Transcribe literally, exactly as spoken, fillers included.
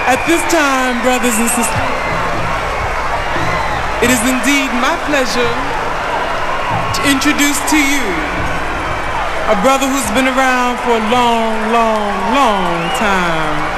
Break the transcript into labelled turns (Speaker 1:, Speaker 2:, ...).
Speaker 1: At this time, brothers and sisters, it is indeed my pleasure to introduce to you a brother who's been around for a long, long, long time.